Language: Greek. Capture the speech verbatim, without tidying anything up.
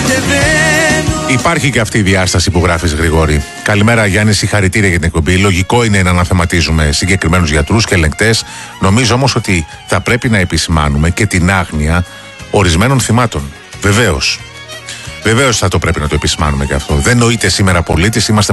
Υπάρχει και αυτή η διάσταση που γράφεις, Γρηγόρη. Καλημέρα, Γιάννη, συγχαρητήρια για την εκπομπή. Λογικό είναι να αναθεματίζουμε συγκεκριμένους γιατρούς και ελεγκτές. Νομίζω όμως ότι θα πρέπει να επισημάνουμε και την άγνοια ορισμένων θυμάτων. Βεβαίως. Βεβαίως θα το πρέπει να το επισημάνουμε και αυτό. Δεν νοείται σήμερα πολίτης, είμαστε